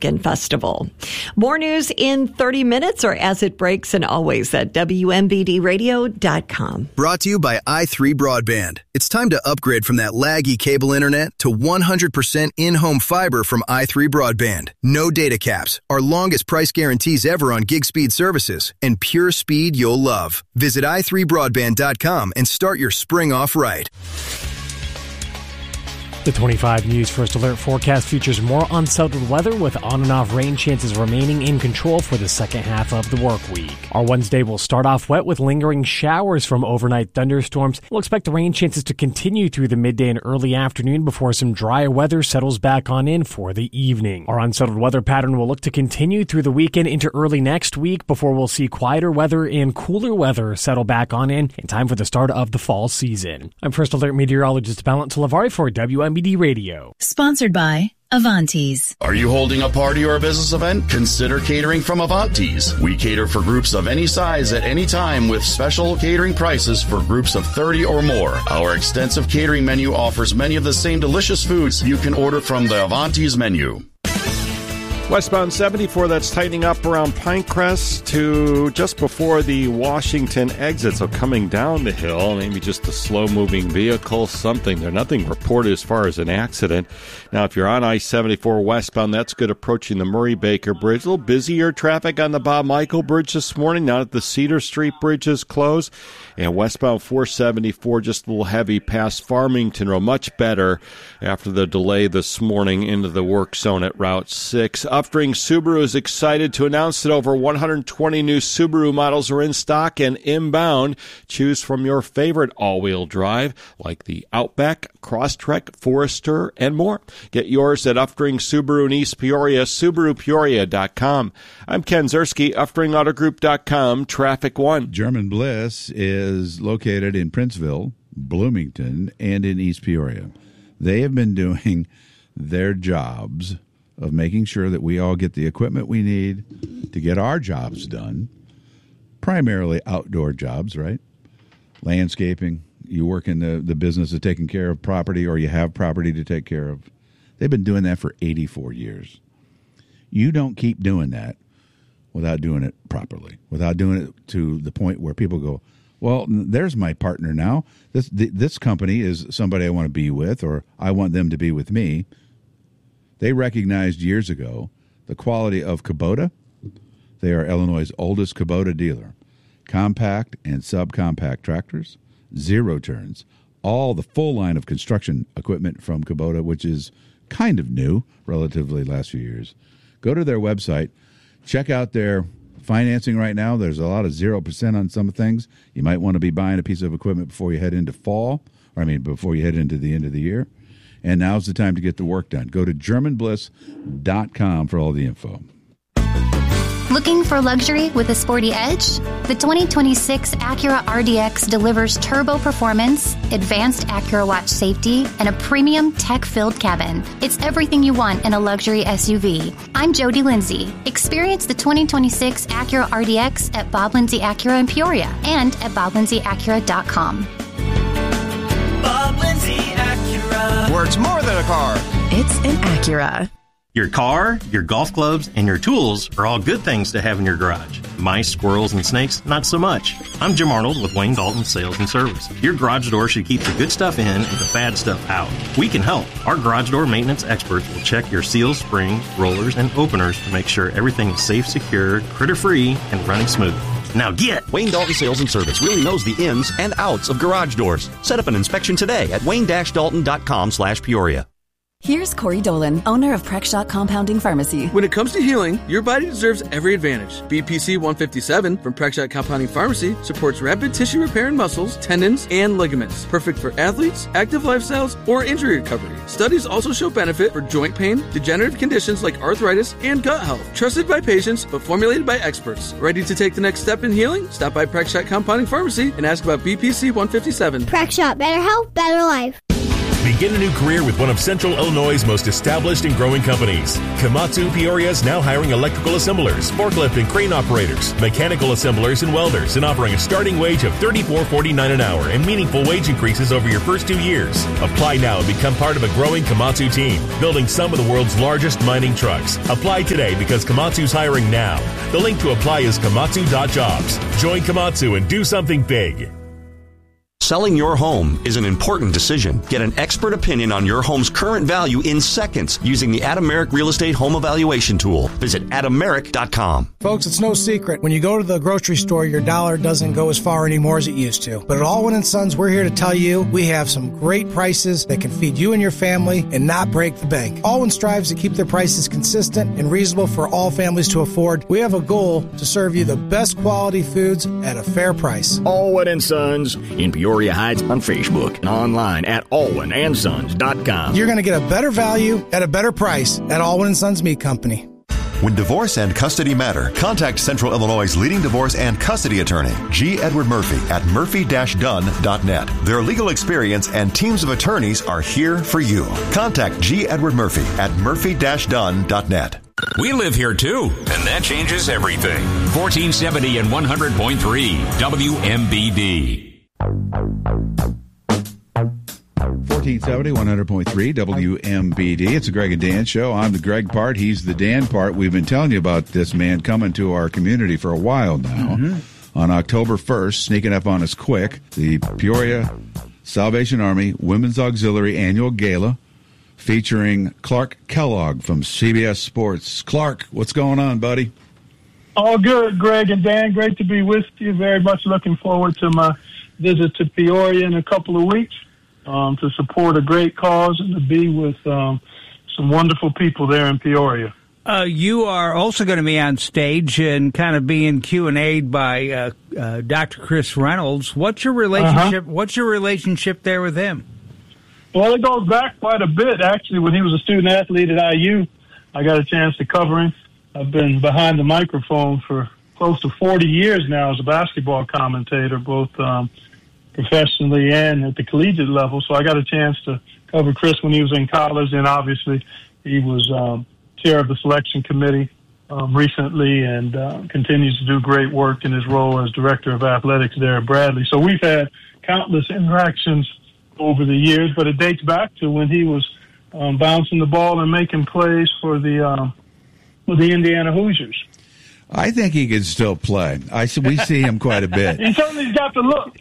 Chicken Festival. More news in 30 minutes or as it breaks, and always at WMBDradio.com. Brought to you by i3 Broadband. It's time to upgrade from that laggy cable internet to 100% in-home fiber from i3 Broadband. No data caps, our longest price guarantees ever on gig speed services, and pure speed you'll love. Visit i3broadband.com and start your spring off right. The 25 News First Alert forecast features more unsettled weather with on and off rain chances remaining in control for the second half of the work week. Our Wednesday will start off wet with lingering showers from overnight thunderstorms. We'll expect the rain chances to continue through the midday and early afternoon before some drier weather settles back on in for the evening. Our unsettled weather pattern will look to continue through the weekend into early next week before we'll see quieter weather and cooler weather settle back on in time for the start of the fall season. I'm First Alert meteorologist Ballant Talavari for WMBD Radio. Sponsored by Avantes. Are you holding a party or a business event? Consider catering from Avantes. We cater for groups of any size at any time with special catering prices for groups of 30 or more. Our extensive catering menu offers many of the same delicious foods you can order from the Avantes menu. Westbound 74, that's tightening up around Pinecrest to just before the Washington exit. So coming down the hill, maybe just a slow-moving vehicle, something. There's nothing reported as far as an accident. Now, if you're on I-74 westbound, that's good approaching the Murray-Baker Bridge. A little busier traffic on the Bob Michael Bridge this morning, now that the Cedar Street Bridge is closed. And westbound 474, just a little heavy past Farmington Road. Much better after the delay this morning into the work zone at Route 6. Upstream Subaru is excited to announce that over 120 new Subaru models are in stock and inbound. Choose from your favorite all-wheel drive, like the Outback, Crosstrek, Forester, and more. Get yours at Upstream Subaru in East Peoria, SubaruPeoria.com. I'm Ken Zerski, UpstreamAutoGroup.com, Traffic One. German Bliss is located in Princeville, Bloomington, and in East Peoria. They have been doing their jobs of making sure that we all get the equipment we need to get our jobs done, primarily outdoor jobs, right? Landscaping, you work in the business of taking care of property or you have property to take care of. They've been doing that for 84 years. You don't keep doing that without doing it properly, without doing it to the point where people go, well, there's my partner now. This company is somebody I want to be with, or I want them to be with me. They recognized years ago the quality of Kubota. They are Illinois' oldest Kubota dealer. Compact and subcompact tractors, zero turns, all the full line of construction equipment from Kubota, which is kind of new, relatively last few years. Go to their website, check out their financing right now. There's a lot of 0% on some things. You might want to be buying a piece of equipment before you head into before you head into the end of the year. And now's the time to get the work done. Go to GermanBliss.com for all the info. Looking for luxury with a sporty edge? The 2026 Acura RDX delivers turbo performance, advanced Acura Watch safety, and a premium tech-filled cabin. It's everything you want in a luxury SUV. I'm Jody Lindsay. Experience the 2026 Acura RDX at Bob Lindsay Acura in Peoria and at BobLindsayAcura.com. Bob Lindsay Acura. Where it's more than a car. It's an Acura. Your car, your golf clubs, and your tools are all good things to have in your garage. Mice, squirrels, and snakes, not so much. I'm Jim Arnold with Wayne Dalton Sales and Service. Your garage door should keep the good stuff in and the bad stuff out. We can help. Our garage door maintenance experts will check your seals, springs, rollers, and openers to make sure everything is safe, secure, critter-free, and running smooth. Now get! Wayne Dalton Sales and Service really knows the ins and outs of garage doors. Set up an inspection today at wayne-dalton.com/Peoria. Here's Corey Dolan, owner of Prexshot Compounding Pharmacy. When it comes to healing, your body deserves every advantage. BPC 157 from Prexshot Compounding Pharmacy supports rapid tissue repair in muscles, tendons, and ligaments. Perfect for athletes, active lifestyles, or injury recovery. Studies also show benefit for joint pain, degenerative conditions like arthritis, and gut health. Trusted by patients, but formulated by experts. Ready to take the next step in healing? Stop by Prexshot Compounding Pharmacy and ask about BPC 157. Prexshot, better health, better life. Begin a new career with one of Central Illinois' most established and growing companies. Komatsu Peoria is now hiring electrical assemblers, forklift and crane operators, mechanical assemblers, and welders, and offering a starting wage of $34.49 an hour and meaningful wage increases over your first 2 years. Apply now and become part of a growing Komatsu team, building some of the world's largest mining trucks. Apply today because Komatsu's hiring now. The link to apply is komatsu.jobs. Join Komatsu and do something big. Selling your home is an important decision. Get an expert opinion on your home's current value in seconds using the Adameric Real Estate Home Evaluation Tool. Visit adameric.com. Folks, it's no secret. When you go to the grocery store, your dollar doesn't go as far anymore as it used to. But at Allwyn & Sons, we're here to tell you we have some great prices that can feed you and your family and not break the bank. Allwyn strives to keep their prices consistent and reasonable for all families to afford. We have a goal to serve you the best quality foods at a fair price. Allwyn & Sons in Peoria Heights on Facebook and online at allwynsons.com. You're going to get a better value at a better price at Allwyn & Sons Meat Company. When divorce and custody matter, contact Central Illinois' leading divorce and custody attorney, G. Edward Murphy, at murphy-dunn.net. Their legal experience and teams of attorneys are here for you. Contact G. Edward Murphy at murphy-dunn.net. We live here too, and that changes everything. 1470 and 100.3 WMBD. 1470, 100.3 WMBD. It's the Greg and Dan Show. I'm the Greg part. He's the Dan part. We've been telling you about this man coming to our community for a while now. Mm-hmm. On October 1st, sneaking up on us quick, the Peoria Salvation Army Women's Auxiliary Annual Gala featuring Clark Kellogg from CBS Sports. Clark, what's going on, buddy? All good, Greg and Dan. Great to be with you. Very much looking forward to my visit to Peoria in a couple of weeks to support a great cause and to be with some wonderful people there in Peoria. You are also going to be on stage and kind of being Q&A'd by Dr. Chris Reynolds. What's your relationship? What's your relationship there with him? Well, it goes back quite a bit. Actually, when he was a student athlete at IU, I got a chance to cover him. I've been behind the microphone for close to 40 years now as a basketball commentator, both professionally and at the collegiate level. So I got a chance to cover Chris when he was in college, and obviously he was chair of the selection committee recently and continues to do great work in his role as director of athletics there at Bradley. So we've had countless interactions over the years, but it dates back to when he was bouncing the ball and making plays for the Indiana Hoosiers. I think he could still play. We see him quite a bit. He certainly got the look.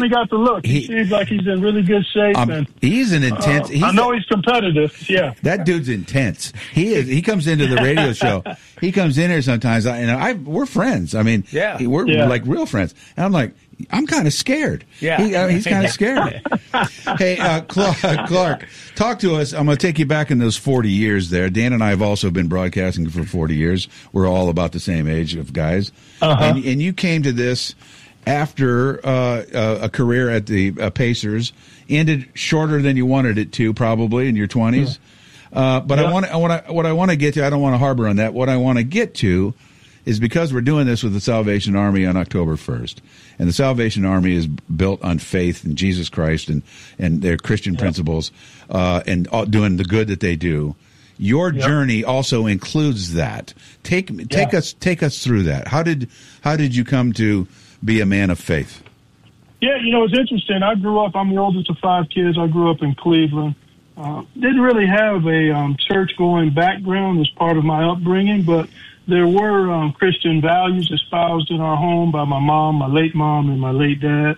He seems like he's in really good shape. And he's an intense. I know he's competitive. Yeah, that dude's intense. He is. He comes into the radio show. He comes in here sometimes, and we're friends. I mean, we're like real friends. And I'm like, I'm kind of scared. Yeah, he's kind of scared. Hey, Clark, talk to us. I'm going to take you back in those 40 years there. Dan and I have also been broadcasting for 40 years. We're all about the same age of guys. And you came to this after a career at the Pacers, ended shorter than you wanted it to, probably in your 20s. But what I want to get to, I don't want to harbor on that. What I want to get to is because we're doing this with the Salvation Army on October 1st. And the Salvation Army is built on faith in Jesus Christ and their Christian principles and doing the good that they do. Your journey also includes that. Take us through that. How did you come to be a man of faith? Yeah, it's interesting. I'm the oldest of 5 kids. I grew up in Cleveland. Didn't really have a church-going background as part of my upbringing, but there were Christian values espoused in our home by my mom, my late mom, and my late dad,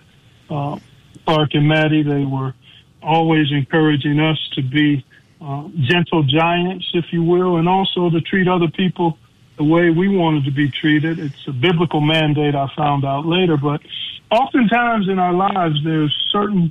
Clark and Maddie. They were always encouraging us to be gentle giants, if you will, and also to treat other people the way we wanted to be treated. It's a biblical mandate, I found out later, but oftentimes in our lives there's certain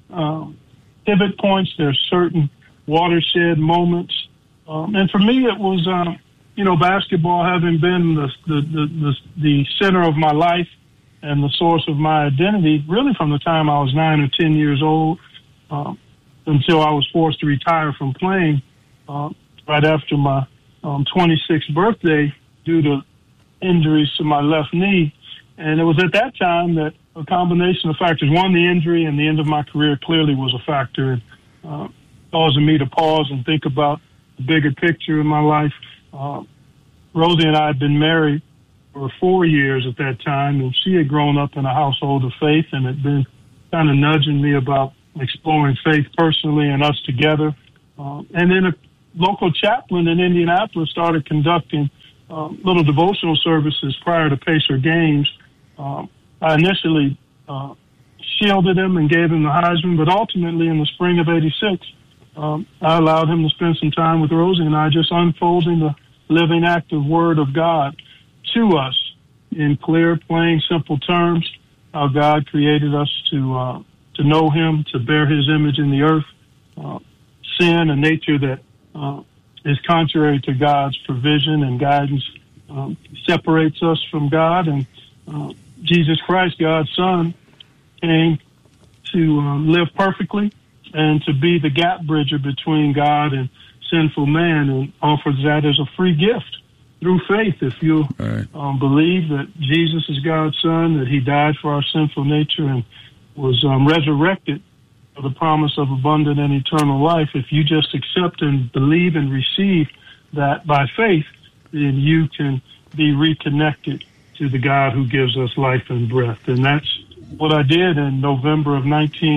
pivot points, there's certain watershed moments, and for me it was basketball having been the center of my life and the source of my identity, really from the time I was 9 or 10 years old until I was forced to retire from playing right after my 26th birthday due to injuries to my left knee. And it was at that time that a combination of factors, one, the injury and the end of my career clearly was a factor. causing me to pause and think about the bigger picture in my life. Rosie and I had been married for 4 years at that time, and she had grown up in a household of faith and had been kind of nudging me about exploring faith personally and us together. And then a local chaplain in Indianapolis started conducting little devotional services prior to Pacer games. I initially shielded him and gave him the Heisman, but ultimately in the spring of '86, I allowed him to spend some time with Rosie and I, just unfolding the living, active Word of God to us in clear, plain, simple terms, how God created us to know Him, to bear His image in the earth. Sin, a nature that is contrary to God's provision and guidance, separates us from God. And Jesus Christ, God's Son, came to live perfectly and to be the gap bridger between God and sinful man, and offers that as a free gift through faith. If you believe that Jesus is God's Son, that He died for our sinful nature and was resurrected for the promise of abundant and eternal life, if you just accept and believe and receive that by faith, then you can be reconnected to the God who gives us life and breath. And that's what I did in November of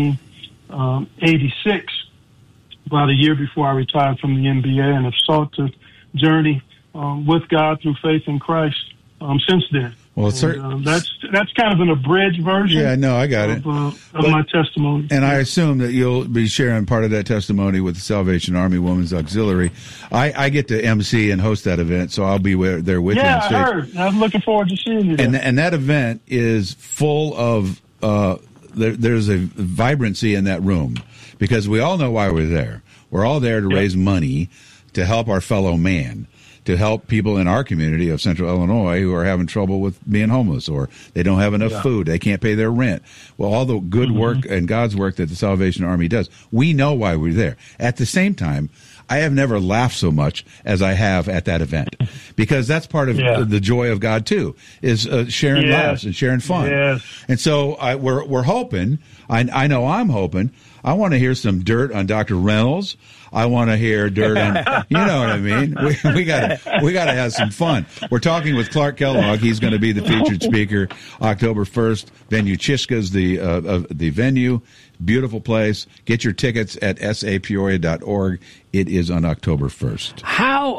1986, about a year before I retired from the NBA, and have sought to journey with God through faith in Christ since then. Well, that's kind of an abridged version. Yeah, no, I got it. Of my testimony. And I assume that you'll be sharing part of that testimony with the Salvation Army Women's Auxiliary. I get to MC and host that event, so I'll be there with you. Yeah, I heard. I'm looking forward to seeing you there. And that event is full of there's a vibrancy in that room, because we all know why we're there. We're all there to raise money to help our fellow man, to help people in our community of Central Illinois who are having trouble with being homeless, or they don't have enough food, they can't pay their rent. Well, all the good work and God's work that the Salvation Army does, we know why we're there. At the same time, I have never laughed so much as I have at that event, because that's part of the joy of God too, is sharing laughs and sharing fun. Yes. And so we're hoping, I know I'm hoping, I want to hear some dirt on Dr. Reynolds. I want to hear dirt on, you know what I mean? We got to have some fun. We're talking with Clark Kellogg. He's going to be the featured speaker October 1st. Venue Chishka's the venue. Beautiful place. Get your tickets at sapeoria.org. It is on October 1st. How,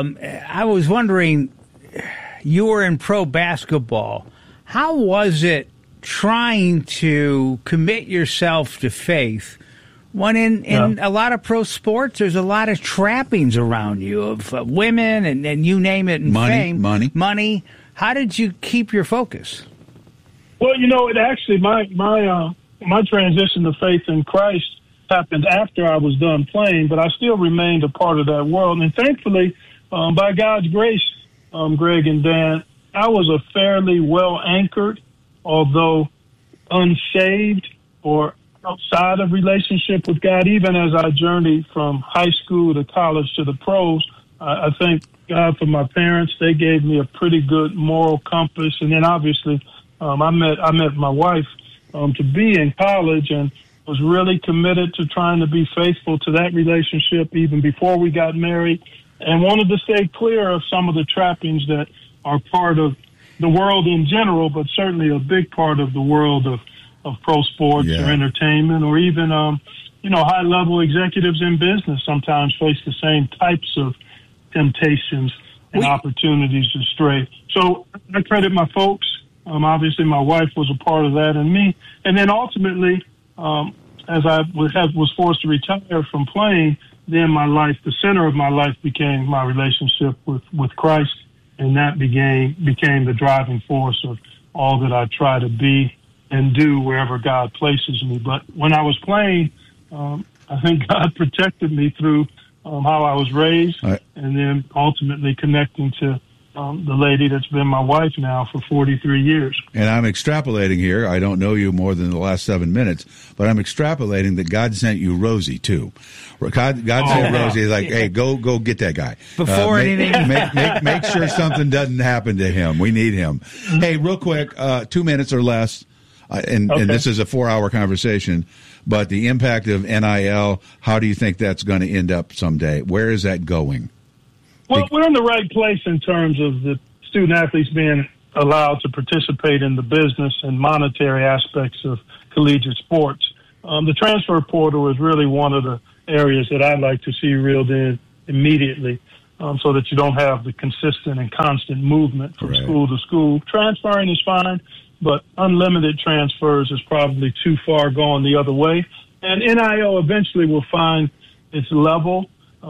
I was wondering, you were in pro basketball. How was it trying to commit yourself to faith when in a lot of pro sports, there's a lot of trappings around you of women and you name it, and fame. Money. How did you keep your focus? Well, it actually, my transition to faith in Christ happened after I was done playing, but I still remained a part of that world. And thankfully, by God's grace, Greg and Dan, I was a fairly well-anchored, although unsaved or outside of relationship with God. Even as I journeyed from high school to college to the pros, I thank God for my parents. They gave me a pretty good moral compass. And then obviously, I met my wife to be in college, and was really committed to trying to be faithful to that relationship even before we got married, and wanted to stay clear of some of the trappings that are part of the world in general, but certainly a big part of the world of pro sports or entertainment, or even, high-level executives in business sometimes face the same types of temptations and opportunities to stray. So I credit my folks. Obviously, my wife was a part of that, and me. And then ultimately, as I was forced to retire from playing, then my life, the center of my life, became my relationship with Christ, and that became the driving force of all that I try to be and do wherever God places me. But when I was playing, I think God protected me through how I was raised, and then ultimately connecting to the lady that's been my wife now for 43 years. And I'm extrapolating here. I don't know you more than the last 7 minutes, but I'm extrapolating that God sent you Rosie, too. God sent Rosie, like, hey, go get that guy. Before anything. Make sure something doesn't happen to him. We need him. Hey, real quick, 2 minutes or less, and this is a 4-hour conversation, But the impact of NIL, how do you think that's going to end up someday? Where is that going? Well, we're in the right place in terms of the student-athletes being allowed to participate in the business and monetary aspects of collegiate sports. The transfer portal is really one of the areas that I'd like to see reeled in immediately, so that you don't have the consistent and constant movement from school to school. Transferring is fine, but unlimited transfers is probably too far gone the other way. And NIL eventually will find its level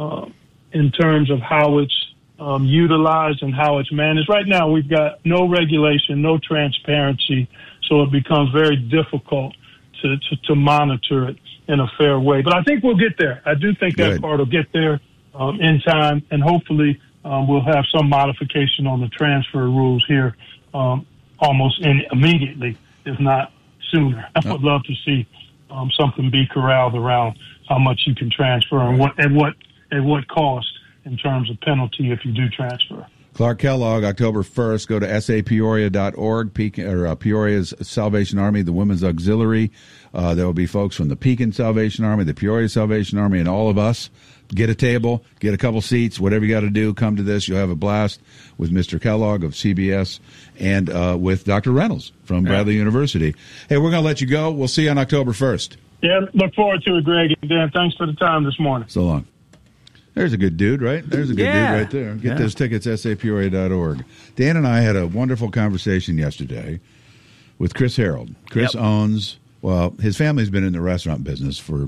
in terms of how it's utilized and how it's managed. Right now, we've got no regulation, no transparency, so it becomes very difficult to monitor it in a fair way. But I think we'll get there. I do think that part will get there in time, and hopefully we'll have some modification on the transfer rules here almost immediately, if not sooner. I would love to see something be corralled around how much you can transfer and at what cost in terms of penalty if you do transfer. Clark Kellogg, October 1st, go to sapeoria.org, Peoria's Salvation Army, the Women's Auxiliary. There will be folks from the Pekin Salvation Army, the Peoria Salvation Army, and all of us. Get a table, get a couple seats, whatever you got to do, come to this. You'll have a blast with Mr. Kellogg of CBS and with Dr. Reynolds from Bradley University. Hey, we're going to let you go. We'll see you on October 1st. Yeah, look forward to it, Greg. And Dan, thanks for the time this morning. So long. There's a good dude, right? There's a good dude right there. Get those tickets, sapeoria.org. Dan and I had a wonderful conversation yesterday with Chris Harold. Chris owns, his family's been in the restaurant business for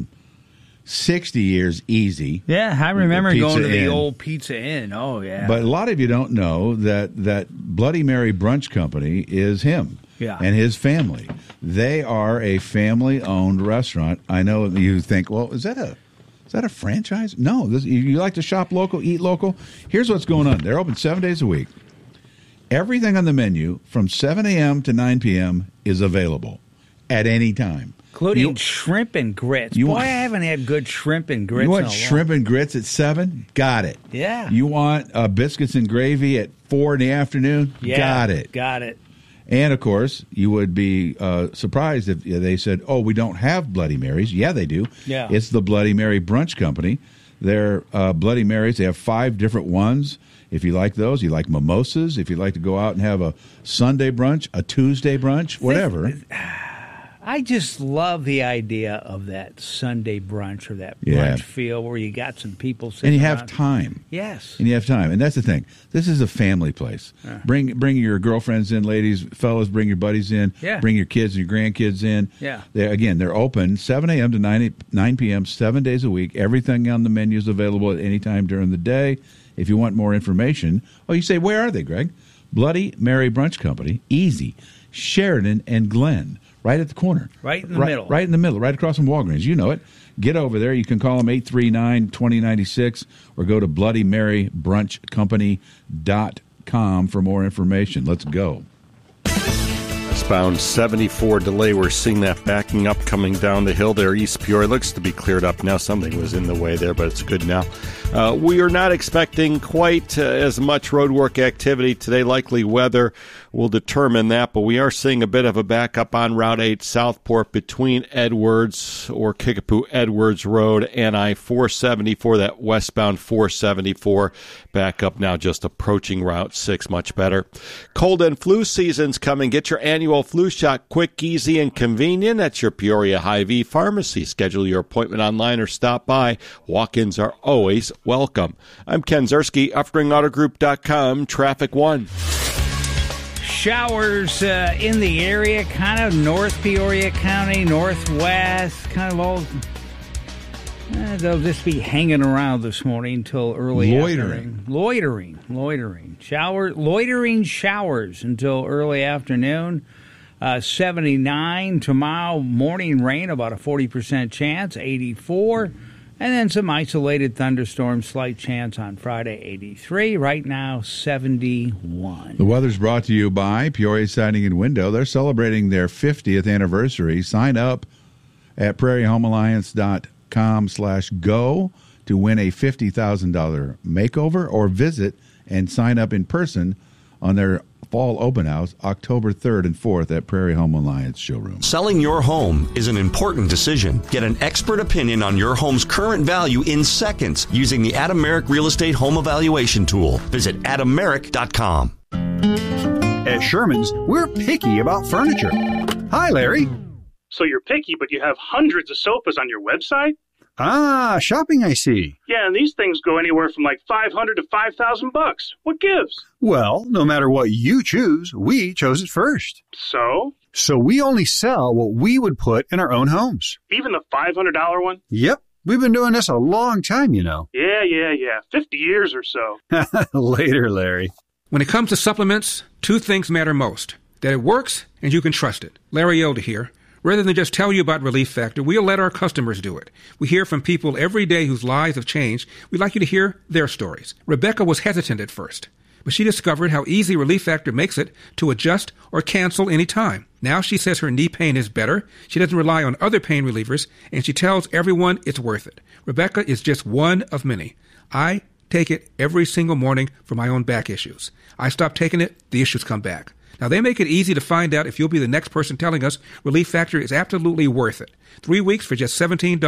60 years easy. Yeah, I remember going to the Inn. old Pizza Inn. Oh, yeah. But a lot of you don't know that Bloody Mary Brunch Company is him and his family. They are a family-owned restaurant. I know you think, well, is that a franchise? No. You like to shop local, eat local? Here's what's going on. They're open 7 days a week. Everything on the menu from 7 a.m. to 9 p.m. is available at any time. Including shrimp and grits. I haven't had good shrimp and grits. You want shrimp and grits at 7? Got it. Yeah. You want biscuits and gravy at 4 in the afternoon? Yeah, got it. Got it. And, of course, you would be surprised if they said, oh, we don't have Bloody Marys. Yeah, they do. Yeah. It's the Bloody Mary Brunch Company. They're Bloody Marys. They have 5 different ones. If you like those, you like mimosas. If you like to go out and have a Sunday brunch, a Tuesday brunch, whatever. I just love the idea of that Sunday brunch or that brunch feel where you got some people sitting and you around. have time. Yes. And you have time. And that's the thing. This is a family place. Bring your girlfriends in, ladies, fellas, bring your buddies in. Yeah. Bring your kids and your grandkids in. Yeah. They're open 7 a.m. to 9 p.m., 7 days a week. Everything on the menu is available at any time during the day. If you want more information, you say, where are they, Greg? Bloody Mary Brunch Company, easy. Sheridan and Glen. Right at the corner. Right in the middle. Right in the middle, right across from Walgreens. You know it. Get over there. You can call them 839-2096 or go to BloodyMaryBrunchCompany.com for more information. Let's go. Westbound 74 delay. We're seeing that backing up coming down the hill there. East Peoria looks to be cleared up now. Something was in the way there, but it's good now. We are not expecting quite as much roadwork activity today. Likely weather will determine that, but we are seeing a bit of a backup on Route 8 Southport between Edwards or Kickapoo Edwards Road and I-474, that westbound 474. Back up now, just approaching Route 6, much better. Cold and flu season's coming. Get your annual flu shot quick, easy, and convenient at your Peoria Hy-Vee pharmacy. Schedule your appointment online or stop by. Walk-ins are always welcome. I'm Ken Zerski, UpringAutoGroup.com, Traffic 1. Showers in the area, kind of North Peoria County, Northwest, kind of all. They'll just be hanging around this morning until early afternoon. Loitering showers until early afternoon. 79 tomorrow, morning rain, about a 40% chance, 84. And then some isolated thunderstorms, slight chance on Friday, 83. Right now, 71. The weather's brought to you by Peoria Siding and Window. They're celebrating their 50th anniversary. Sign up at prairiehomealliance.com/go to win a $50,000 makeover, or visit and sign up in person on their fall open house October 3rd and 4th at Prairie Home Alliance showroom. Selling your home is an important decision. Get an expert opinion on your home's current value in seconds using the Adam Merrick Real Estate Home Evaluation Tool. Visit adammerrick.com. At Sherman's, we're picky about furniture. Hi, Larry. So you're picky, but you have hundreds of sofas on your website? Ah, shopping, I see. Yeah, and these things go anywhere from like $500 to $5,000. What gives? Well, no matter what you choose, we chose it first. So? So we only sell what we would put in our own homes. Even the $500 one? Yep. We've been doing this a long time, you know. Yeah. 50 years or so. Later, Larry. When it comes to supplements, two things matter most. That it works and you can trust it. Larry Elder here. Rather than just tell you about Relief Factor, we'll let our customers do it. We hear from people every day whose lives have changed. We'd like you to hear their stories. Rebecca was hesitant at first, but she discovered how easy Relief Factor makes it to adjust or cancel any time. Now she says her knee pain is better, she doesn't rely on other pain relievers, and she tells everyone it's worth it. Rebecca is just one of many. I take it every single morning for my own back issues. I stop taking it, the issues come back. Now, they make it easy to find out if you'll be the next person telling us Relief Factor is absolutely worth it. 3 weeks for just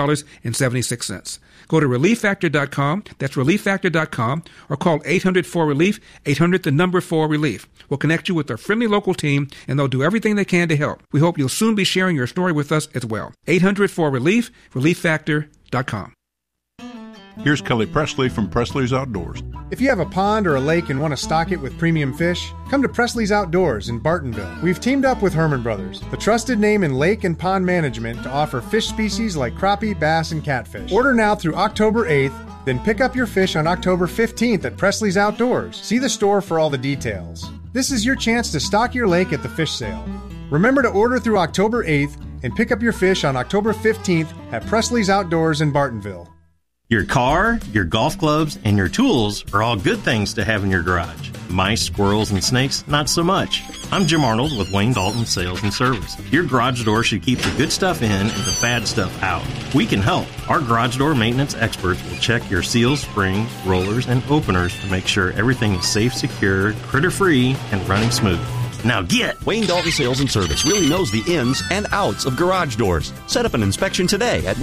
$17.76. Go to ReliefFactor.com, that's ReliefFactor.com, or call 800-4RELIEF, 800-4RELIEF. We'll connect you with our friendly local team, and they'll do everything they can to help. We hope you'll soon be sharing your story with us as well. 800-4RELIEF, ReliefFactor.com. Here's Kelly Presley from Presley's Outdoors. If you have a pond or a lake and want to stock it with premium fish, come to Presley's Outdoors in Bartonville. We've teamed up with Herman Brothers, the trusted name in lake and pond management, to offer fish species like crappie, bass, and catfish. Order now through October 8th, then pick up your fish on October 15th at Presley's Outdoors. See the store for all the details. This is your chance to stock your lake at the fish sale. Remember to order through October 8th and pick up your fish on October 15th at Presley's Outdoors in Bartonville. Your car, your golf clubs, and your tools are all good things to have in your garage. Mice, squirrels, and snakes, not so much. I'm Jim Arnold with Wayne Dalton Sales and Service. Your garage door should keep the good stuff in and the bad stuff out. We can help. Our garage door maintenance experts will check your seals, springs, rollers, and openers to make sure everything is safe, secure, critter-free, and running smooth. Now get! Wayne Dalton Sales and Service really knows the ins and outs of garage doors. Set up an inspection today at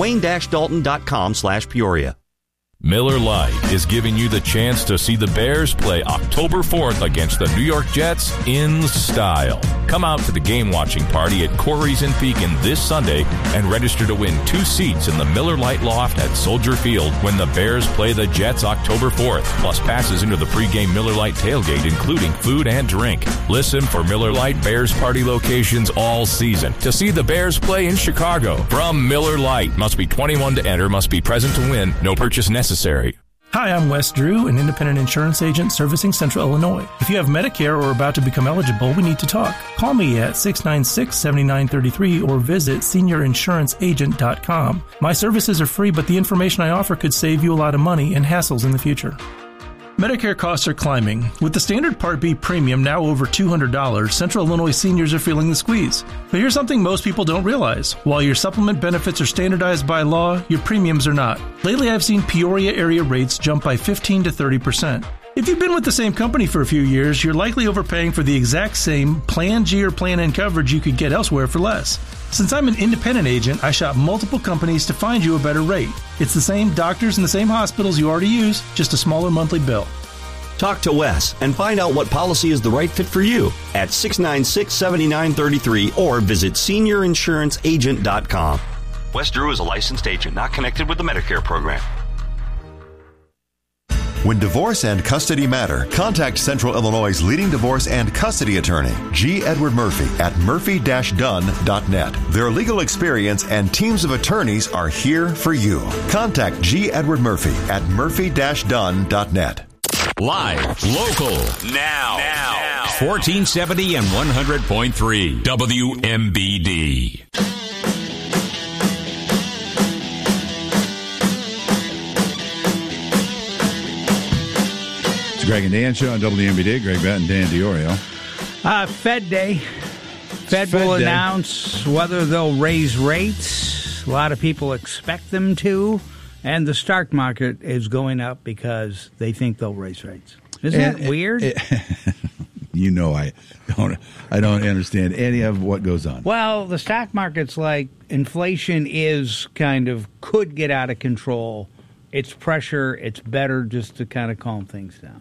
wayne-dalton.com/Peoria. Miller Lite is giving you the chance to see the Bears play October 4th against the New York Jets in style. Come out to the game-watching party at Corey's in Pekin this Sunday and register to win 2 seats in the Miller Lite Loft at Soldier Field when the Bears play the Jets October 4th, plus passes into the pregame Miller Lite tailgate, including food and drink. Listen for Miller Lite Bears party locations all season to see the Bears play in Chicago. From Miller Lite. Must be 21 to enter, must be present to win. No purchase necessary. Hi, I'm Wes Drew, an independent insurance agent servicing Central Illinois. If you have Medicare or are about to become eligible, we need to talk. Call me at 696-7933 or visit seniorinsuranceagent.com. My services are free, but the information I offer could save you a lot of money and hassles in the future. Medicare costs are climbing. With the standard Part B premium now over $200, Central Illinois seniors are feeling the squeeze. But here's something most people don't realize. While your supplement benefits are standardized by law, your premiums are not. Lately, I've seen Peoria area rates jump by 15 to 30%. If you've been with the same company for a few years, you're likely overpaying for the exact same Plan G or Plan N coverage you could get elsewhere for less. Since I'm an independent agent, I shop multiple companies to find you a better rate. It's the same doctors and the same hospitals you already use, just a smaller monthly bill. Talk to Wes and find out what policy is the right fit for you at 696-7933 or visit seniorinsuranceagent.com. Wes Drew is a licensed agent not connected with the Medicare program. When divorce and custody matter, contact Central Illinois' leading divorce and custody attorney, G. Edward Murphy, at murphy-dunn.net. Their legal experience and teams of attorneys are here for you. Contact G. Edward Murphy at murphy-dunn.net. Live, local, now. 1470 and 100.3 WMBD. Greg and Dan show on WMBD. Greg Batt and Dan Diorio. Fed Day. Fed will announce whether they'll raise rates. A lot of people expect them to. And the stock market is going up because they think they'll raise rates. Isn't that weird? I don't understand any of what goes on. Well, the stock market's like inflation could get out of control. It's pressure. It's better just to kind of calm things down.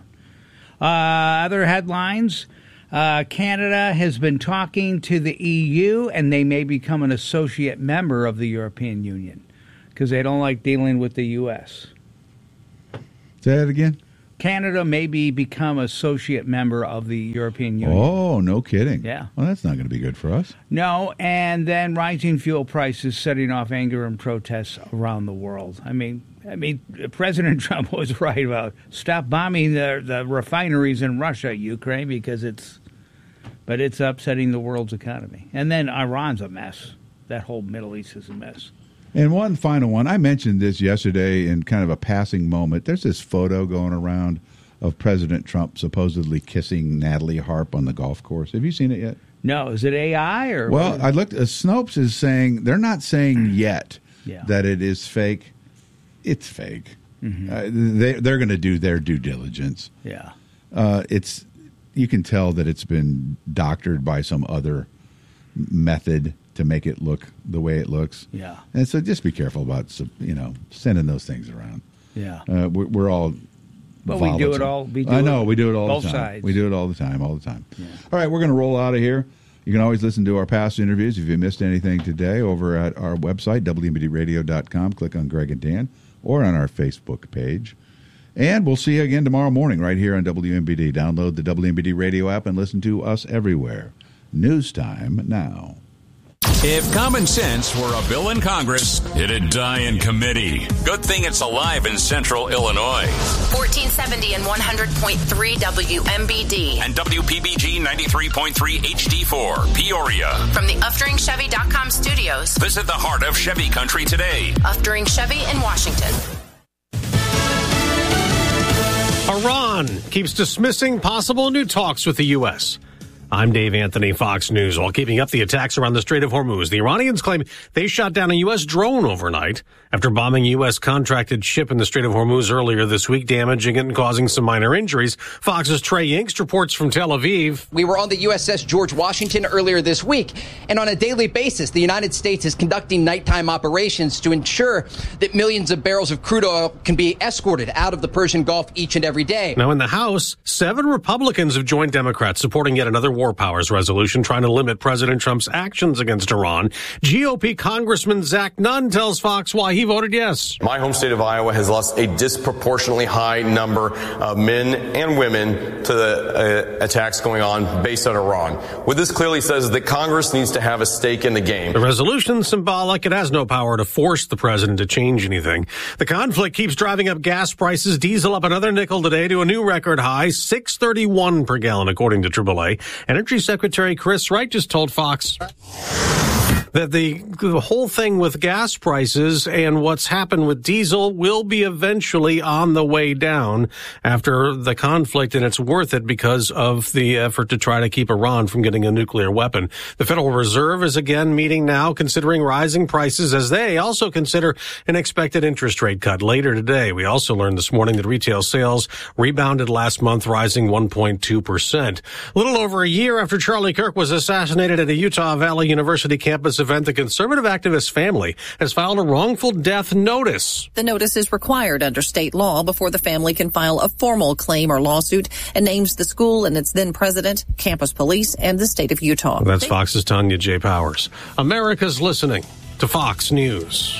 Other headlines. Canada has been talking to the EU, and they may become an associate member of the European Union because they don't like dealing with the U.S. Say that again? Canada may become associate member of the European Union. Oh, no kidding. Yeah. Well, that's not going to be good for us. No, and then rising fuel prices setting off anger and protests around the world. I mean, President Trump was right about stop bombing the refineries in Russia, Ukraine, because it's upsetting the world's economy. And then Iran's a mess. That whole Middle East is a mess. And one final one. I mentioned this yesterday in kind of a passing moment. There's this photo going around of President Trump supposedly kissing Natalie Harp on the golf course. Have you seen it yet? No. Is it AI or? Well, I looked. Snopes is saying they're not saying yet that it is fake. It's fake. Mm-hmm. They're going to do their due diligence. Yeah. You can tell that it's been doctored by some other method to make it look the way it looks. Yeah. And so just be careful about sending those things around. Yeah. We're all. But we do it all. I know we do it all both the time. Sides. We do it all the time. Yeah. All right, we're going to roll out of here. You can always listen to our past interviews if you missed anything today over at our website, WMBDradio.com. Click on Greg and Dan or on our Facebook page. And we'll see you again tomorrow morning right here on WMBD. Download the WMBD radio app and listen to us everywhere. News time now. If common sense were a bill in Congress, it'd die in committee. Good thing it's alive in central Illinois. 1470 and 100.3 WMBD. And WPBG 93.3 HD4, Peoria. From the UfDringChevy.com studios. Visit the heart of Chevy country today. Uftring Chevy in Washington. Iran keeps dismissing possible new talks with the U.S. I'm Dave Anthony, Fox News. While keeping up the attacks around the Strait of Hormuz, the Iranians claim they shot down a U.S. drone overnight after bombing a U.S. contracted ship in the Strait of Hormuz earlier this week, damaging it and causing some minor injuries. Fox's Trey Yingst reports from Tel Aviv. We were on the USS George Washington earlier this week, and on a daily basis, the United States is conducting nighttime operations to ensure that millions of barrels of crude oil can be escorted out of the Persian Gulf each and every day. Now, in the House, 7 Republicans have joined Democrats supporting yet another war powers resolution trying to limit President Trump's actions against Iran. GOP Congressman Zach Nunn tells Fox why he voted yes. My home state of Iowa has lost a disproportionately high number of men and women to the attacks going on based on Iran. What this clearly says is that Congress needs to have a stake in the game. The resolution's symbolic. It has no power to force the president to change anything. The conflict keeps driving up gas prices. Diesel up another nickel today to a new record high, $6.31 per gallon, according to AAA. Energy Secretary Chris Wright just told Fox that the whole thing with gas prices and what's happened with diesel will be eventually on the way down after the conflict, and it's worth it because of the effort to try to keep Iran from getting a nuclear weapon. The Federal Reserve is again meeting now, considering rising prices as they also consider an expected interest rate cut later today. We also learned this morning that retail sales rebounded last month, rising 1.2%. A little over a year after Charlie Kirk was assassinated at a Utah Valley University campus event, the conservative activist family has filed a wrongful death notice. The notice is required under state law before the family can file a formal claim or lawsuit, and names the school and its then president, campus police, and the state of Utah. That's Fox's Tanya J. Powers. America's listening to Fox News.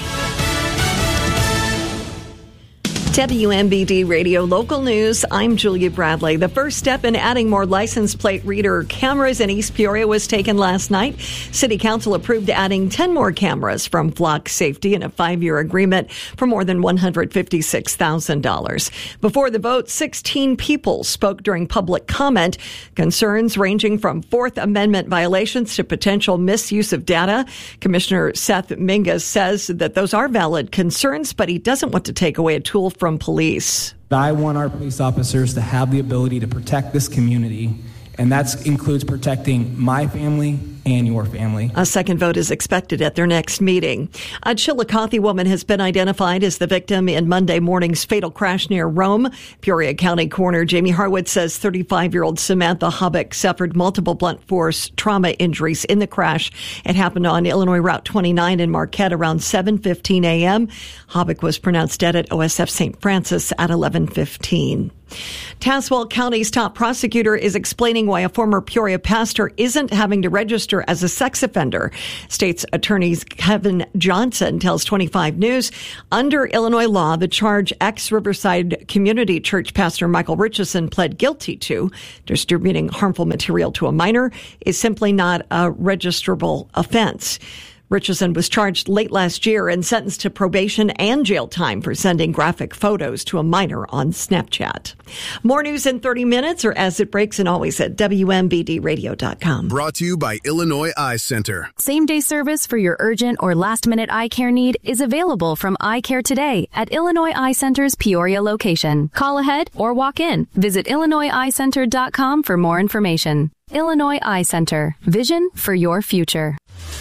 WMBD Radio Local News, I'm Julia Bradley. The first step in adding more license plate reader cameras in East Peoria was taken last night. City Council approved adding 10 more cameras from Flock Safety in a 5-year agreement for more than $156,000. Before the vote, 16 people spoke during public comment. Concerns ranging from Fourth Amendment violations to potential misuse of data. Commissioner Seth Mingus says that those are valid concerns, but he doesn't want to take away a tool from police. I want our police officers to have the ability to protect this community, and that includes protecting my family and your family. A second vote is expected at their next meeting. A Chillicothe woman has been identified as the victim in Monday morning's fatal crash near Rome. Peoria County Coroner Jamie Harwood says 35-year-old Samantha Hubbock suffered multiple blunt force trauma injuries in the crash. It happened on Illinois Route 29 in Marquette around 7:15 a.m. Hubbock was pronounced dead at OSF St. Francis at 11:15. Tazewell County's top prosecutor is explaining why a former Peoria pastor isn't having to register as a sex offender. State's Attorney Kevin Johnson tells 25 News, under Illinois law, the charge ex-Riverside Community Church pastor Michael Richardson pled guilty to, distributing harmful material to a minor, is simply not a registrable offense. Richardson was charged late last year and sentenced to probation and jail time for sending graphic photos to a minor on Snapchat. More news in 30 minutes or as it breaks, and always at WMBDradio.com. Brought to you by Illinois Eye Center. Same-day service for your urgent or last-minute eye care need is available from Eye Care today at Illinois Eye Center's Peoria location. Call ahead or walk in. Visit IllinoisEyeCenter.com for more information. Illinois Eye Center. Vision for your future.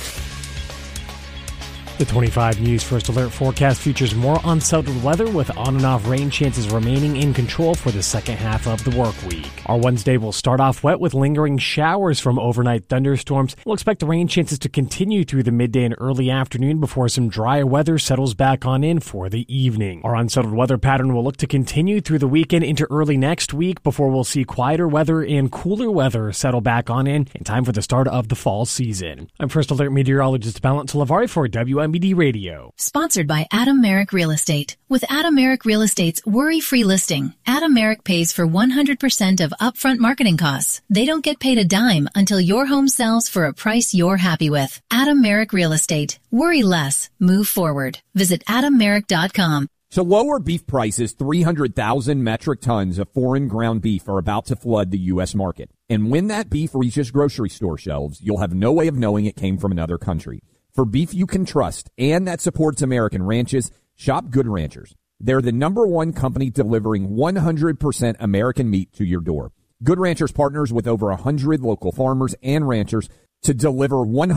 The 25 News First Alert forecast features more unsettled weather with on and off rain chances remaining in control for the second half of the work week. Our Wednesday will start off wet with lingering showers from overnight thunderstorms. We'll expect the rain chances to continue through the midday and early afternoon before some drier weather settles back on in for the evening. Our unsettled weather pattern will look to continue through the weekend into early next week before we'll see quieter weather and cooler weather settle back on in time for the start of the fall season. I'm First Alert meteorologist Balint Talavari for WMBD Radio. Sponsored by Adam Merrick Real Estate. With Adam Merrick Real Estate's worry-free listing, Adam Merrick pays for 100% of upfront marketing costs. They don't get paid a dime until your home sells for a price you're happy with. Adam Merrick Real Estate. Worry less. Move forward. Visit AdamMerrick.com. So lower beef prices, 300,000 metric tons of foreign ground beef are about to flood the U.S. market. And when that beef reaches grocery store shelves, you'll have no way of knowing it came from another country. For beef you can trust and that supports American ranches, shop Good Ranchers. They're the #1 company delivering 100% American meat to your door. Good Ranchers partners with over 100 local farmers and ranchers to deliver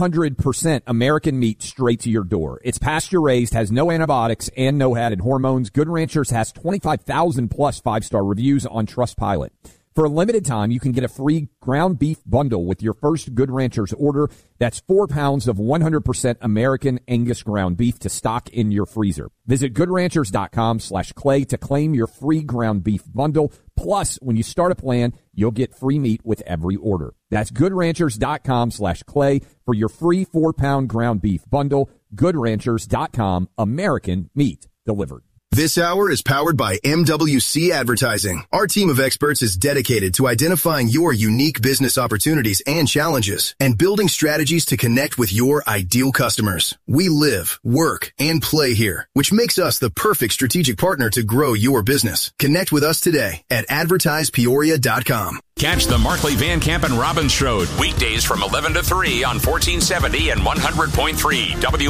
100% American meat straight to your door. It's pasture-raised, has no antibiotics, and no added hormones. Good Ranchers has 25,000 plus 5-star reviews on Trustpilot. For a limited time, you can get a free ground beef bundle with your first Good Ranchers order. That's 4 pounds of 100% American Angus ground beef to stock in your freezer. Visit goodranchers.com/clay to claim your free ground beef bundle. Plus, when you start a plan, you'll get free meat with every order. That's goodranchers.com/clay for your free 4-pound ground beef bundle. Goodranchers.com, American meat delivered. This hour is powered by MWC Advertising. Our team of experts is dedicated to identifying your unique business opportunities and challenges and building strategies to connect with your ideal customers. We live, work, and play here, which makes us the perfect strategic partner to grow your business. Connect with us today at advertisepeoria.com. Catch the Markley, Van Camp, and Robbins Show weekdays from 11 to 3 on 1470 and 100.3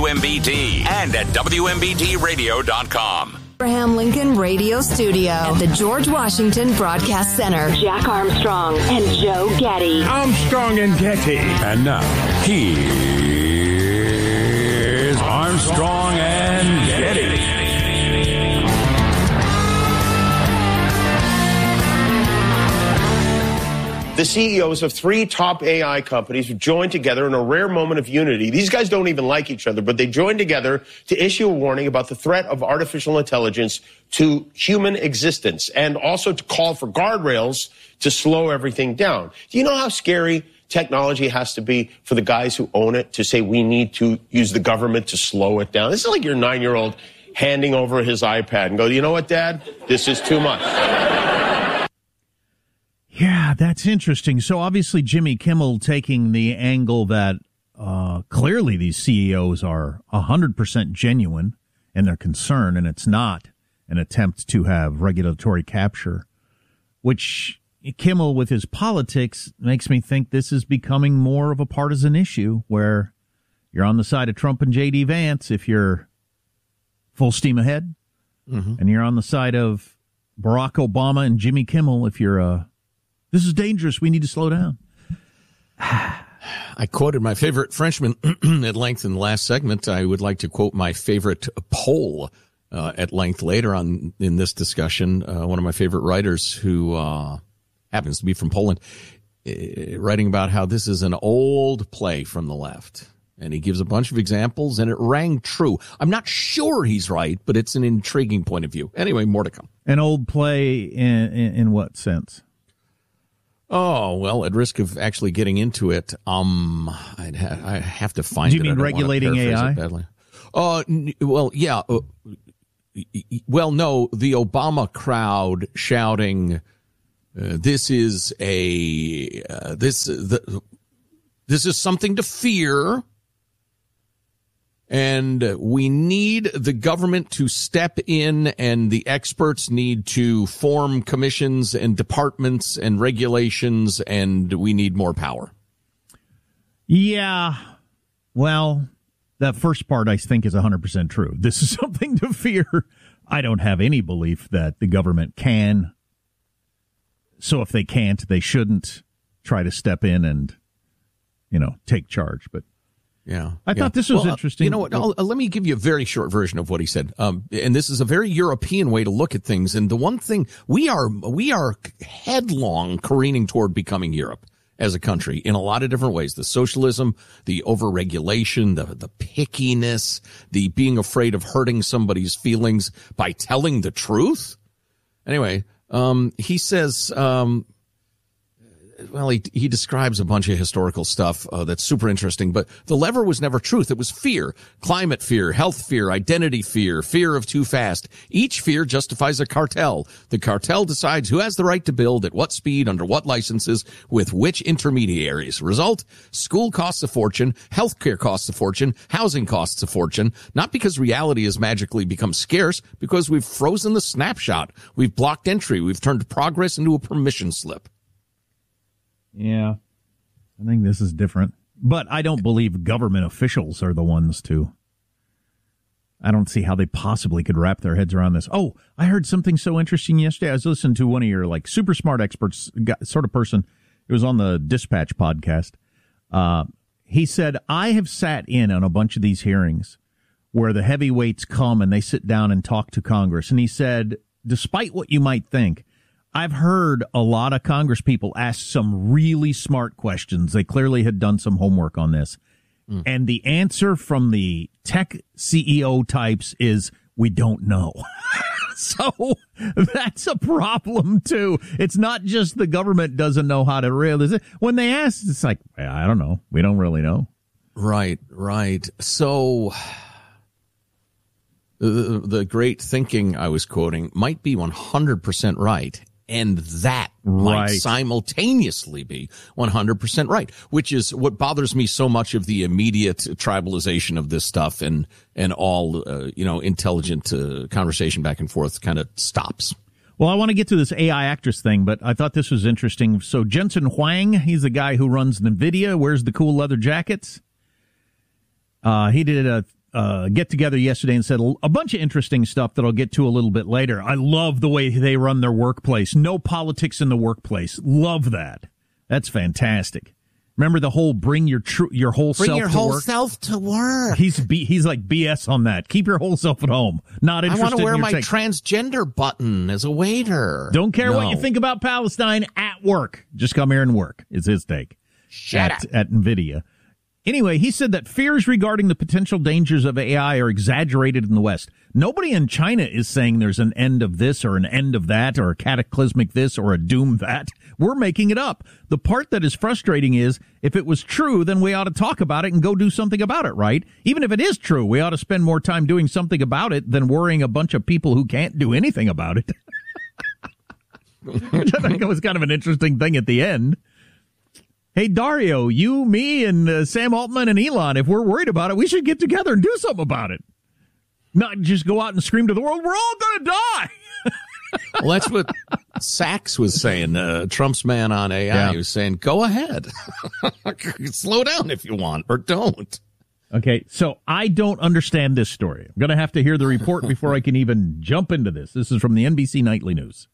WMBD and at WMBDradio.com. Abraham Lincoln Radio Studio at the George Washington Broadcast Center. Jack Armstrong and Joe Getty. Armstrong and Getty. And now, here's Armstrong and Getty. The CEOs of 3 top AI companies have joined together in a rare moment of unity. These guys don't even like each other, but they joined together to issue a warning about the threat of artificial intelligence to human existence and also to call for guardrails to slow everything down. Do you know how scary technology has to be for the guys who own it to say we need to use the government to slow it down? This is like your 9-year-old handing over his iPad and go, you know what, Dad? This is too much. Yeah, that's interesting. So obviously Jimmy Kimmel taking the angle that clearly these CEOs are 100% genuine in their concern, and it's not an attempt to have regulatory capture, which Kimmel with his politics makes me think this is becoming more of a partisan issue where you're on the side of Trump and J.D. Vance if you're full steam ahead, and you're on the side of Barack Obama and Jimmy Kimmel if you're this is dangerous. We need to slow down. I quoted my favorite Frenchman at length in the last segment. I would like to quote my favorite Pole at length later on in this discussion. One of my favorite writers who happens to be from Poland, writing about how this is an old play from the left. And he gives a bunch of examples, and it rang true. I'm not sure he's right, but it's an intriguing point of view. Anyway, more to come. An old play in what sense? Oh, well, at risk of actually getting into it, I have to find it. Do you mean regulating AI? Well, yeah. Well, no, the Obama crowd shouting, this is something to fear. And we need the government to step in, and the experts need to form commissions and departments and regulations, and we need more power. Yeah. Well, that first part I think is 100% true. This is something to fear. I don't have any belief that the government can. So if they can't, they shouldn't try to step in and, take charge. But yeah, I thought this was interesting. You know what? Let me give you a very short version of what he said. And this is a very European way to look at things. And the one thing, we are headlong careening toward becoming Europe as a country in a lot of different ways. The socialism, the overregulation, the pickiness, the being afraid of hurting somebody's feelings by telling the truth. Anyway, he says, he describes a bunch of historical stuff that's super interesting, but the lever was never truth. It was fear, climate fear, health fear, identity fear, fear of too fast. Each fear justifies a cartel. The cartel decides who has the right to build, at what speed, under what licenses, with which intermediaries. Result, school costs a fortune, healthcare costs a fortune, housing costs a fortune, not because reality has magically become scarce, because we've frozen the snapshot. We've blocked entry. We've turned progress into a permission slip. Yeah, I think this is different. But I don't believe government officials are the ones to. I don't see how they possibly could wrap their heads around this. Oh, I heard something so interesting yesterday. I was listening to one of your super smart experts, sort of person. It was on the Dispatch podcast. He said, I have sat in on a bunch of these hearings where the heavyweights come and they sit down and talk to Congress. And he said, despite what you might think, I've heard a lot of Congress people ask some really smart questions. They clearly had done some homework on this. And the answer from the tech CEO types is, we don't know. So that's a problem, too. It's not just the government doesn't know how to realize it. When they ask, it's like, I don't know. We don't really know. Right. So the great thinking I was quoting might be 100% right. And that might simultaneously be 100% right, which is what bothers me so much of the immediate tribalization of this stuff, and all, intelligent conversation back and forth kind of stops. Well, I want to get to this AI actress thing, but I thought this was interesting. So Jensen Huang, he's the guy who runs NVIDIA, wears the cool leather jackets. He did a get together yesterday and said a bunch of interesting stuff that I'll get to a little bit later. I love the way they run their workplace. No politics in the workplace. Love that. That's fantastic. Remember the whole bring your whole self to work. He's like BS on that. Keep your whole self at home. Not interested. I want to wear my transgender button as a waiter. Don't care what you think about Palestine at work. Just come here and work. Is his take. Shut up. At NVIDIA. Anyway, he said that fears regarding the potential dangers of AI are exaggerated in the West. Nobody in China is saying there's an end of this or an end of that or a cataclysmic this or a doom that. We're making it up. The part that is frustrating is if it was true, then we ought to talk about it and go do something about it, right? Even if it is true, we ought to spend more time doing something about it than worrying a bunch of people who can't do anything about it. Which I think was kind of an interesting thing at the end. Hey, Dario, you, me, and Sam Altman and Elon, if we're worried about it, we should get together and do something about it. Not just go out and scream to the world, we're all going to die. Well, that's what Sachs was saying, Trump's man on AI. Yeah. He was saying, go ahead. Slow down if you want, or don't. Okay, so I don't understand this story. I'm going to have to hear the report before I can even jump into this. This is from the NBC Nightly News.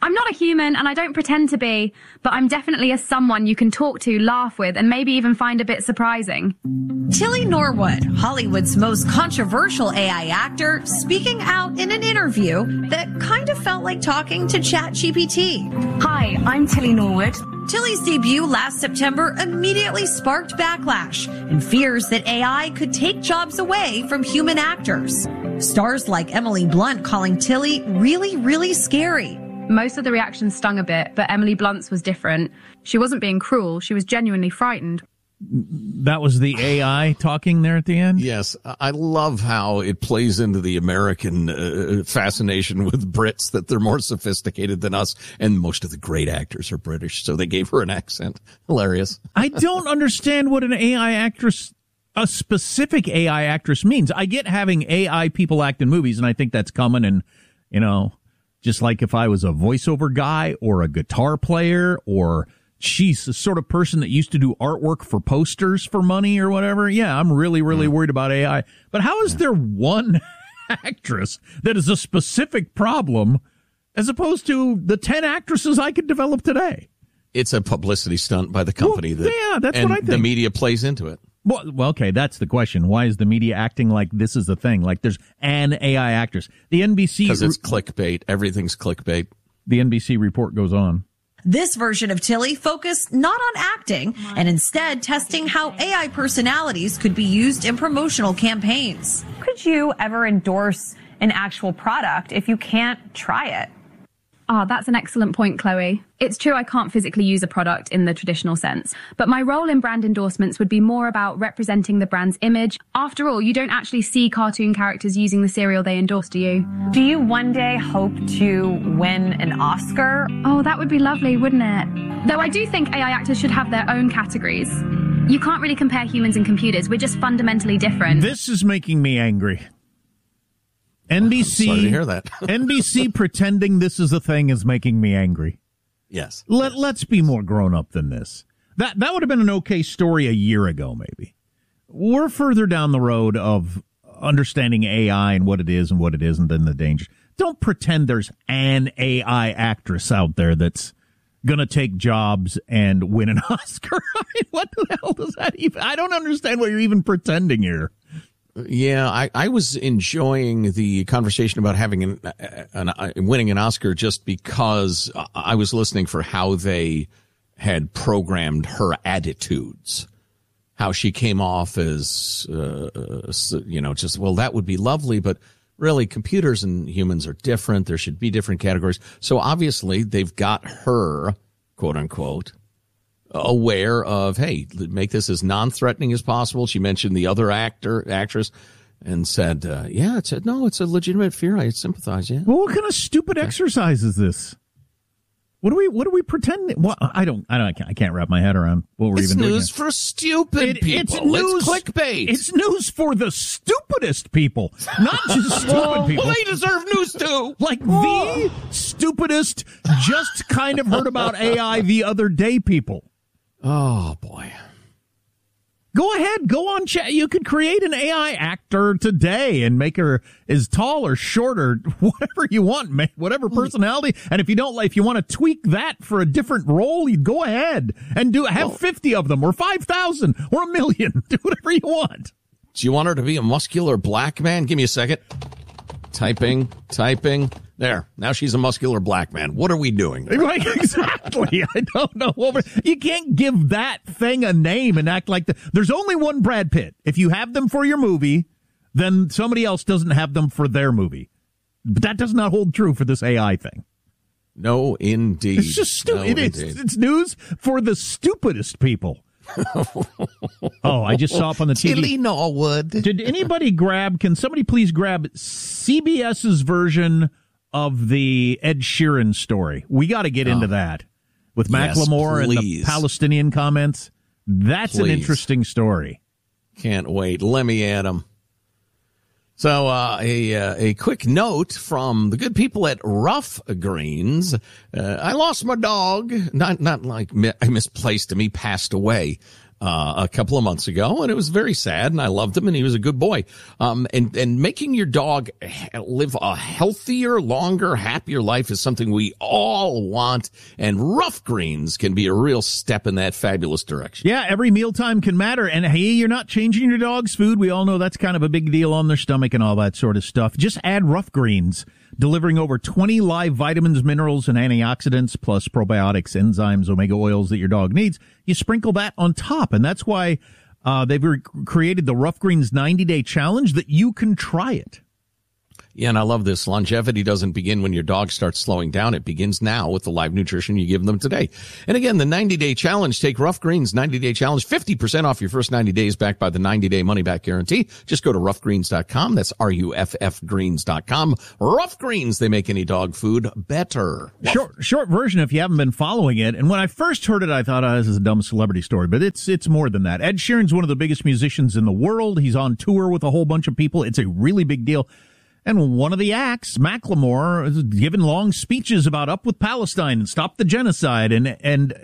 I'm not a human and I don't pretend to be, but I'm definitely a someone you can talk to, laugh with, and maybe even find a bit surprising. Tilly Norwood, Hollywood's most controversial AI actor, speaking out in an interview that kind of felt like talking to ChatGPT. Hi, I'm Tilly Norwood. Tilly's debut last September immediately sparked backlash and fears that AI could take jobs away from human actors. Stars like Emily Blunt calling Tilly really, really scary. Most of the reactions stung a bit, but Emily Blunt's was different. She wasn't being cruel. She was genuinely frightened. That was the AI talking there at the end? Yes. I love how it plays into the American fascination with Brits, that they're more sophisticated than us, and most of the great actors are British, so they gave her an accent. Hilarious. I don't understand what an AI actress, a specific AI actress, means. I get having AI people act in movies, and I think that's coming, and, you know, just like if I was a voiceover guy or a guitar player, or she's the sort of person that used to do artwork for posters for money or whatever. Yeah, I'm really, really worried about AI. But how is there one actress that is a specific problem as opposed to the 10 actresses I could develop today? It's a publicity stunt by the company. That's what I think. The media plays into it. Well, okay, that's the question. Why is the media acting like this is a thing? Like there's an AI actress. The NBC... Because it's clickbait. Everything's clickbait. The NBC report goes on. This version of Tilly focused not on acting and instead testing how AI personalities could be used in promotional campaigns. Could you ever endorse an actual product if you can't try it? Ah, that's an excellent point, Chloe. It's true I can't physically use a product in the traditional sense, but my role in brand endorsements would be more about representing the brand's image. After all, you don't actually see cartoon characters using the cereal they endorse, do you? Do you one day hope to win an Oscar? Oh, that would be lovely, wouldn't it? Though I do think AI actors should have their own categories. You can't really compare humans and computers. We're just fundamentally different. This is making me angry. NBC, sorry to hear that. NBC pretending this is a thing is making me angry. Yes. Let's be more grown up than this. That would have been an okay story a year ago, maybe. We're further down the road of understanding AI and what it is and what it isn't and the dangers. Don't pretend there's an AI actress out there that's going to take jobs and win an Oscar. I mean, what the hell does that even... I don't understand what you're even pretending here. Yeah, I was enjoying the conversation about having winning an Oscar just because I was listening for how they had programmed her attitudes, how she came off as, just, well, that would be lovely, but really computers and humans are different. There should be different categories. So obviously they've got her, quote unquote, aware of, hey, make this as non-threatening as possible. She mentioned the other actress and said, it's a legitimate fear. I sympathize. Yeah. Well, what kind of stupid exercise is this? What are we pretending? Well, I can't wrap my head around what we're even doing. It's news for stupid people. It's news, clickbait. It's news for the stupidest people, not just stupid people. Well, they deserve news too. Like the stupidest, just kind of heard about AI the other day people. Oh, boy. Go ahead. Go on chat. You could create an AI actor today and make her as tall or short or whatever you want, whatever personality. And if you want to tweak that for a different role, you'd go ahead and have 50 of them or 5,000 or 1 million. Do whatever you want. Do you want her to be a muscular black man? Give me a second. Typing. There. Now she's a muscular black man. What are we doing there? Right, exactly. I don't know. You can't give that thing a name and act like there's only one Brad Pitt. If you have them for your movie, then somebody else doesn't have them for their movie. But that does not hold true for this AI thing. No, indeed. It's just stupid. It's news for the stupidest people. Oh, I just saw up on the TV. Tilly Norwood. Did anybody can somebody please grab CBS's version of the Ed Sheeran story? We got to get into that with Macklemore and the Palestinian comments. That's an interesting story. Can't wait. Let me add them. So a quick note from the good people at Rough Greens. I lost my dog. Not like I misplaced him. He passed away. a couple of months ago, and it was very sad, and I loved him, and he was a good boy. And making your dog live a healthier, longer, happier life is something we all want, and Rough Greens can be a real step in that fabulous direction. Yeah, every mealtime can matter, and hey, you're not changing your dog's food. We all know that's kind of a big deal on their stomach and all that sort of stuff. Just add Rough Greens, delivering over 20 live vitamins, minerals, and antioxidants, plus probiotics, enzymes, omega oils that your dog needs. You sprinkle that on top, and that's why they've created the Rough Greens 90-day challenge, that you can try it. Yeah, and I love this. Longevity doesn't begin when your dog starts slowing down. It begins now with the live nutrition you give them today. And again, the 90-day challenge. Take Rough Greens 90-day challenge. 50% off your first 90 days backed by the 90-day money-back guarantee. Just go to roughgreens.com. That's RUFFgreens.com. Rough Greens, they make any dog food better. Short version, if you haven't been following it. And when I first heard it, I thought, this is a dumb celebrity story. But it's more than that. Ed Sheeran's one of the biggest musicians in the world. He's on tour with a whole bunch of people. It's a really big deal. And one of the acts, Macklemore, is giving long speeches about up with Palestine and stop the genocide. And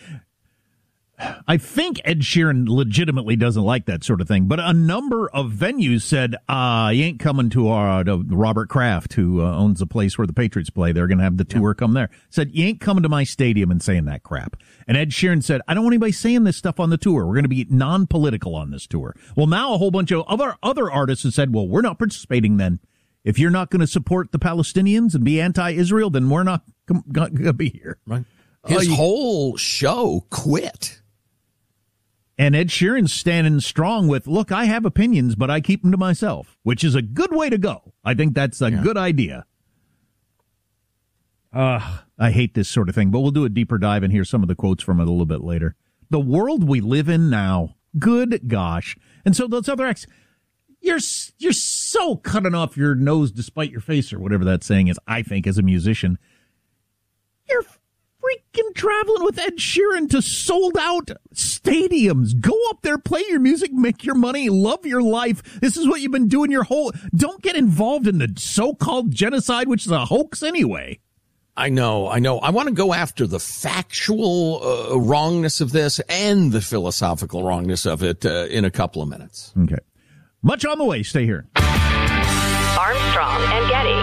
I think Ed Sheeran legitimately doesn't like that sort of thing. But a number of venues said, you ain't coming to Robert Kraft, who owns the place where the Patriots play. They're going to have the tour come there. Said, you ain't coming to my stadium and saying that crap. And Ed Sheeran said, I don't want anybody saying this stuff on the tour. We're going to be non-political on this tour. Well, now a whole bunch of other artists have said, well, we're not participating then. If you're not going to support the Palestinians and be anti-Israel, then we're not going to be here. Right. His whole show quit. And Ed Sheeran's standing strong with, look, I have opinions, but I keep them to myself, which is a good way to go. I think that's a good idea. I hate this sort of thing, but we'll do a deeper dive and hear some of the quotes from it a little bit later. The world we live in now, good gosh. And so those other acts, you're so cutting off your nose despite your face, or whatever that saying is, I think, as a musician. You're freaking traveling with Ed Sheeran to sold-out stadiums. Go up there, play your music, make your money, love your life. This is what you've been doing your whole... Don't get involved in the so-called genocide, which is a hoax anyway. I know. I want to go after the factual wrongness of this and the philosophical wrongness of it in a couple of minutes. Okay. Much on the way. Stay here. Armstrong and Getty.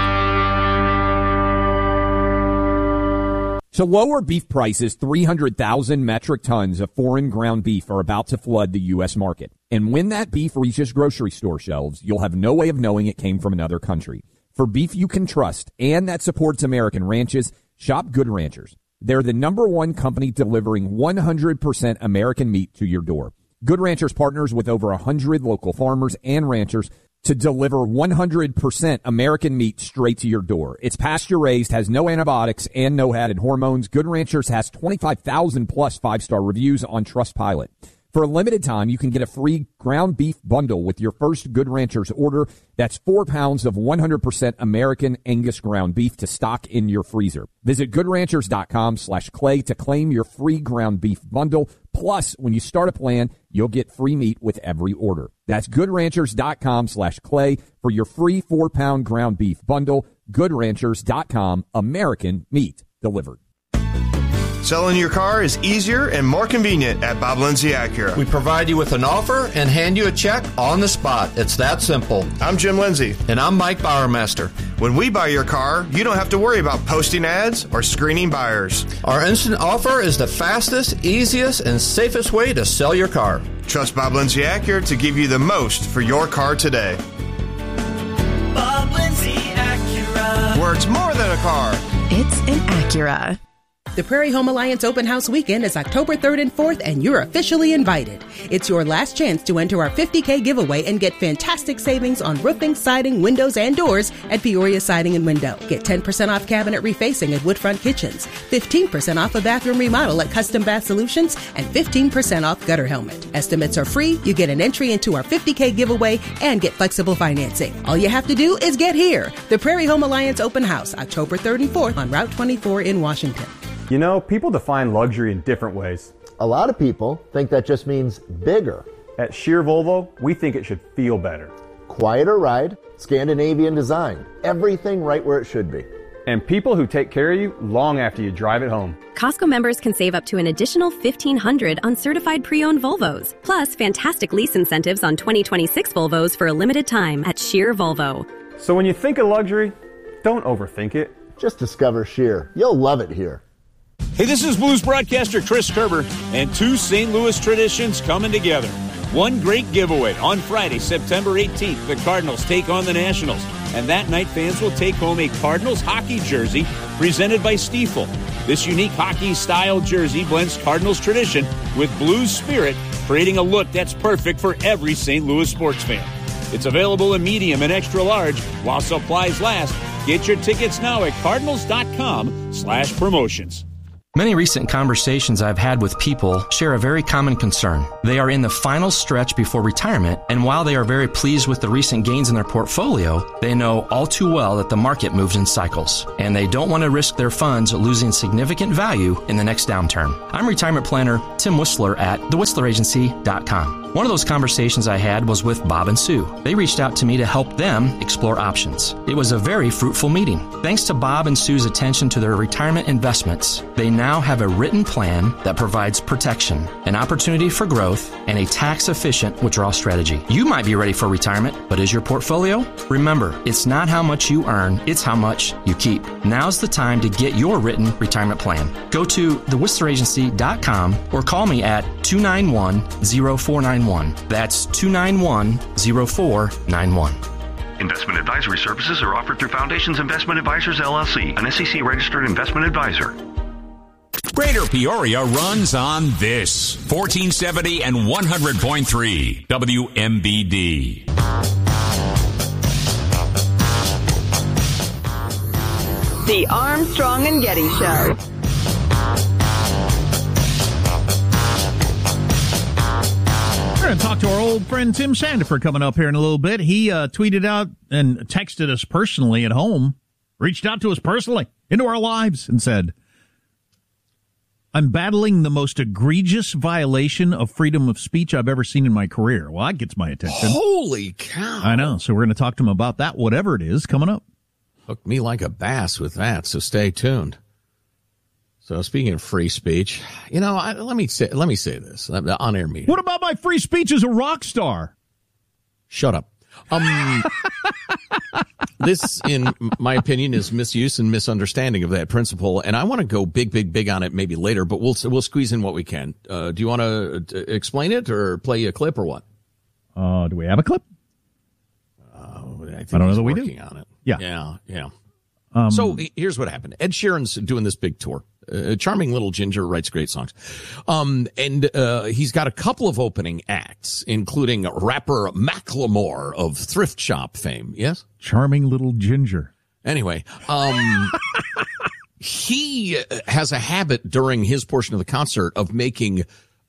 So lower beef prices, 300,000 metric tons of foreign ground beef are about to flood the U.S. market. And when that beef reaches grocery store shelves, you'll have no way of knowing it came from another country. For beef you can trust and that supports American ranches, shop Good Ranchers. They're the #1 company delivering 100% American meat to your door. Good Ranchers partners with over 100 local farmers and ranchers to deliver 100% American meat straight to your door. It's pasture-raised, has no antibiotics and no added hormones. Good Ranchers has 25,000 plus 5-star reviews on Trustpilot. For a limited time, you can get a free ground beef bundle with your first Good Ranchers order. That's 4 pounds of 100% American Angus ground beef to stock in your freezer. Visit goodranchers.com/clay to claim your free ground beef bundle. Plus, when you start a plan, you'll get free meat with every order. That's goodranchers.com/clay for your free 4-pound ground beef bundle. Goodranchers.com, American meat delivered. Selling your car is easier and more convenient at Bob Lindsay Acura. We provide you with an offer and hand you a check on the spot. It's that simple. I'm Jim Lindsay. And I'm Mike Bowermaster. When we buy your car, you don't have to worry about posting ads or screening buyers. Our instant offer is the fastest, easiest, and safest way to sell your car. Trust Bob Lindsay Acura to give you the most for your car today. Bob Lindsay Acura. Where it's more than a car. It's an Acura. The Prairie Home Alliance Open House Weekend is October 3rd and 4th, and you're officially invited. It's your last chance to enter our $50K giveaway and get fantastic savings on roofing, siding, windows, and doors at Peoria Siding and Window. Get 10% off cabinet refacing at Woodfront Kitchens, 15% off a bathroom remodel at Custom Bath Solutions, and 15% off gutter helmet. Estimates are free, you get an entry into our $50K giveaway, and get flexible financing. All you have to do is get here. The Prairie Home Alliance Open House, October 3rd and 4th on Route 24 in Washington. You know, people define luxury in different ways. A lot of people think that just means bigger. At Scheer Volvo, we think it should feel better. Quieter ride, Scandinavian design, everything right where it should be. and people who take care of you long after you drive it home. Costco members can save up to an additional $1,500 on certified pre-owned Volvos, plus fantastic lease incentives on 2026 Volvos for a limited time at Sheer Volvo. So when you think of luxury, don't overthink it. Just discover Sheer. You'll love it here. Hey, this is blues broadcaster Chris Kerber, and two St. Louis traditions coming together. One great giveaway. On Friday, September 18th, the Cardinals take on the Nationals. And that night, fans will take home a Cardinals hockey jersey presented by Stiefel. This unique hockey-style jersey blends Cardinals tradition with blues spirit, creating a look that's perfect for every St. Louis sports fan. It's available in medium and extra large while supplies last. Get your tickets now at cardinals.com/promotions. Many recent conversations I've had with people share a very common concern. They are in the final stretch before retirement, and while they are very pleased with the recent gains in their portfolio, they know all too well that the market moves in cycles, and they don't want to risk their funds losing significant value in the next downturn. I'm retirement planner Tim Whistler at thewhistleragency.com. One of those conversations I had was with Bob and Sue. They reached out to me to help them explore options. It was a very fruitful meeting. Thanks to Bob and Sue's attention to their retirement investments, they now have a written plan that provides protection, an opportunity for growth, and a tax-efficient withdrawal strategy. You might be ready for retirement, but is your portfolio? Remember, it's not how much you earn, it's how much you keep. Now's the time to get your written retirement plan. Go to thewhistleragency.com or call me at 291-0491. That's 291-0491. Investment advisory services are offered through Foundations Investment Advisors, LLC, an SEC-registered investment advisor. Greater Peoria runs on this. 1470 and 100.3 WMBD. The Armstrong and Getty Show. We're going to talk to our old friend Tim Sandefur coming up here in a little bit. He tweeted out and texted us personally at home, reached out to us personally into our lives and said, I'm battling the most egregious violation of freedom of speech I've ever seen in my career. Well, that gets my attention. Holy cow. I know. So we're going to talk to him about that, whatever it is, coming up. Hooked me like a bass with that, so stay tuned. So speaking of free speech, you know, let me say this on air meeting. What about my free speech as a rock star? Shut up. This, in my opinion, is misuse and misunderstanding of that principle, and I want to go big on it maybe later, but we'll squeeze in what we can. Do you want to explain it or play a clip or what? Do we have a clip? I don't know that we do. Working on it. Yeah. So here's what happened. Ed Sheeran's doing this big tour. Charming little ginger, writes great songs. And he's got a couple of opening acts, including rapper Macklemore of Thrift Shop fame. Yes? Charming little ginger. Anyway, he has a habit during his portion of the concert of making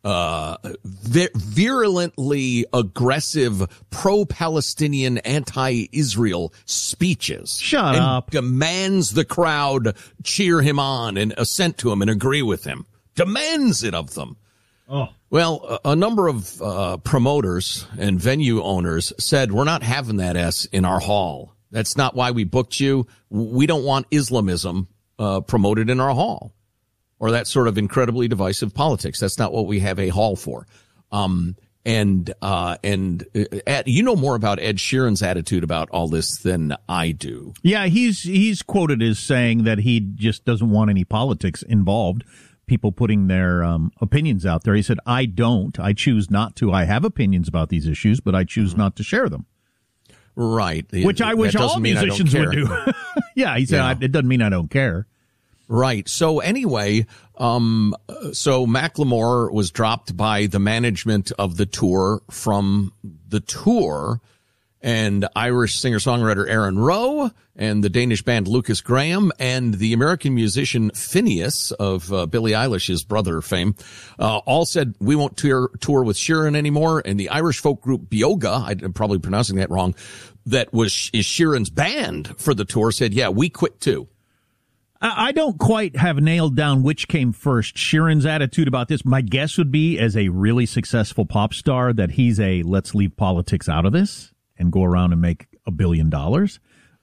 virulently aggressive pro-Palestinian, anti-Israel speeches. Shut up. Demands the crowd cheer him on and assent to him and agree with him. Demands it of them. Oh. Well, a number of promoters and venue owners said, we're not having that in our hall. That's not why we booked you. We don't want Islamism promoted in our hall. Or that sort of incredibly divisive politics. That's not what we have a hall for. You know more about Ed Sheeran's attitude about all this than I do. Yeah, he's quoted as saying that he just doesn't want any politics involved, people putting their opinions out there. He said, I choose not to. I have opinions about these issues, but I choose not to share them. Right. Which I wish all musicians would do. Yeah, he said, it doesn't mean I don't care. Right. So anyway, so Macklemore was dropped by the management of the tour from the tour, and Irish singer-songwriter Aaron Rowe and the Danish band Lucas Graham and the American musician Phineas of Billie Eilish's brother fame, all said, we won't tour with Sheeran anymore. And the Irish folk group Bioga, I'm probably pronouncing that wrong, is Sheeran's band for the tour, said, yeah, we quit too. I don't quite have nailed down which came first. Sheeran's attitude about this, my guess would be, as a really successful pop star, that he's let's leave politics out of this and go around and make $1 billion.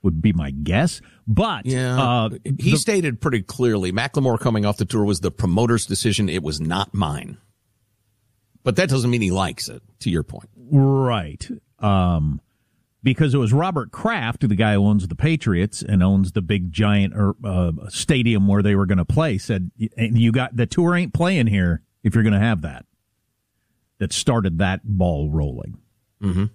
would be my guess. But he stated pretty clearly, Macklemore coming off the tour was the promoter's decision. It was not mine. But that doesn't mean he likes it, to your point. Right. Because it was Robert Kraft, the guy who owns the Patriots and owns the big giant stadium where they were going to play, said, "You got the tour ain't playing here if you're going to have that." That started that ball rolling. Mm-hmm.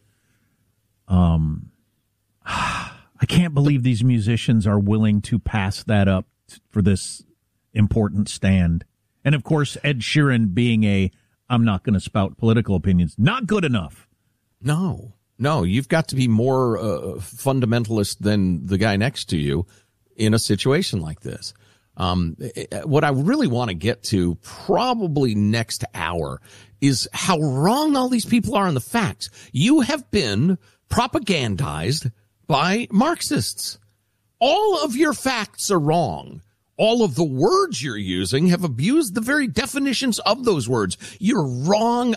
I can't believe these musicians are willing to pass that up for this important stand. And of course, Ed Sheeran being I'm not going to spout political opinions, not good enough. No, you've got to be more fundamentalist than the guy next to you in a situation like this. What I really want to get to probably next hour is how wrong all these people are on the facts. You have been propagandized by Marxists. All of your facts are wrong. All of the words you're using have abused the very definitions of those words. You're wrong